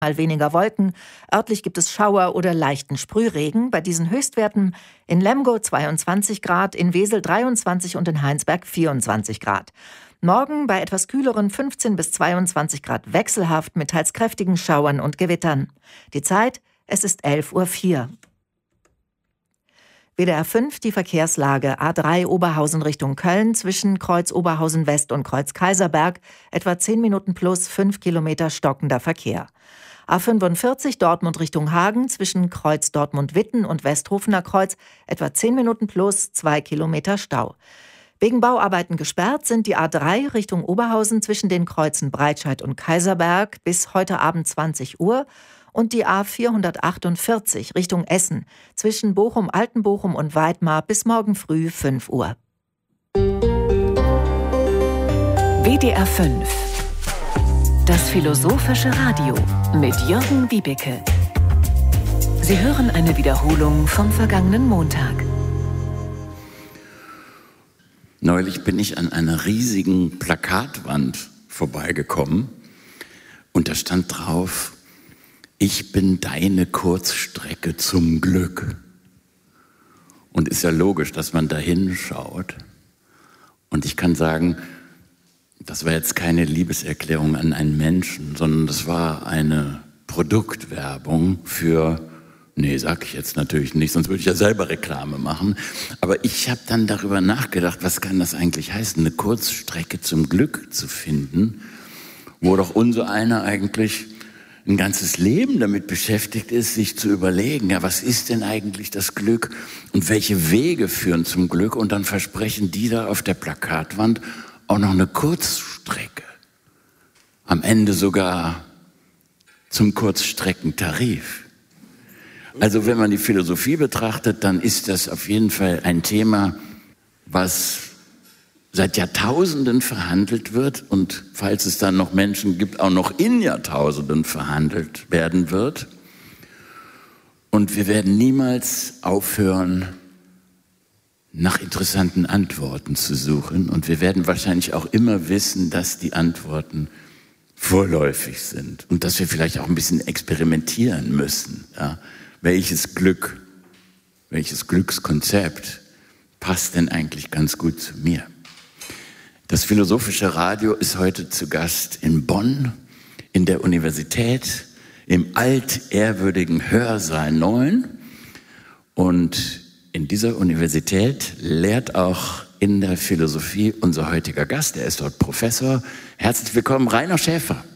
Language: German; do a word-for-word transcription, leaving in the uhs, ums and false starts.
Mal weniger Wolken. Örtlich gibt es Schauer oder leichten Sprühregen. Bei diesen Höchstwerten in Lemgo zweiundzwanzig Grad, in Wesel dreiundzwanzig und in Heinsberg vierundzwanzig Grad. Morgen bei etwas kühleren fünfzehn bis zweiundzwanzig Grad wechselhaft mit teils kräftigen Schauern und Gewittern. Die Zeit, es ist elf Uhr vier. W D R fünf, die Verkehrslage. A drei Oberhausen Richtung Köln zwischen Kreuz Oberhausen West und Kreuz Kaiserberg. Etwa zehn Minuten plus fünf Kilometer stockender Verkehr. A fünfundvierzig Dortmund Richtung Hagen zwischen Kreuz Dortmund-Witten und Westhofener Kreuz. Etwa zehn Minuten plus zwei Kilometer Stau. Wegen Bauarbeiten gesperrt sind die A drei Richtung Oberhausen zwischen den Kreuzen Breitscheid und Kaiserberg bis heute Abend zwanzig Uhr. Und die A vierhundertachtundvierzig Richtung Essen zwischen Bochum, Altenbochum und Weidmar bis morgen früh fünf Uhr. W D R fünf. Das philosophische Radio mit Jürgen Wiebeke. Sie hören eine Wiederholung vom vergangenen Montag. Neulich bin ich an einer riesigen Plakatwand vorbeigekommen und da stand drauf: Ich bin deine Kurzstrecke zum Glück. Und ist ja logisch, dass man da hinschaut. Und ich kann sagen, das war jetzt keine Liebeserklärung an einen Menschen, sondern das war eine Produktwerbung für, nee, sag ich jetzt natürlich nicht, sonst würde ich ja selber Reklame machen. Aber ich habe dann darüber nachgedacht, was kann das eigentlich heißen, eine Kurzstrecke zum Glück zu finden, wo doch unser einer eigentlich ein ganzes Leben damit beschäftigt ist, sich zu überlegen, ja, was ist denn eigentlich das Glück und welche Wege führen zum Glück? Und dann versprechen die da auf der Plakatwand auch noch eine Kurzstrecke. Am Ende sogar zum Kurzstreckentarif. Also wenn man die Philosophie betrachtet, dann ist das auf jeden Fall ein Thema, was seit Jahrtausenden verhandelt wird und falls es dann noch Menschen gibt, auch noch in Jahrtausenden verhandelt werden wird. Und wir werden niemals aufhören, nach interessanten Antworten zu suchen. Und wir werden wahrscheinlich auch immer wissen, dass die Antworten vorläufig sind und dass wir vielleicht auch ein bisschen experimentieren müssen. Ja? Welches Glück, welches Glückskonzept passt denn eigentlich ganz gut zu mir? Das philosophische Radio ist heute zu Gast in Bonn, in der Universität, im altehrwürdigen Hörsaal neun. Und in dieser Universität lehrt auch in der Philosophie unser heutiger Gast. Er ist dort Professor. Herzlich willkommen, Rainer Schäfer.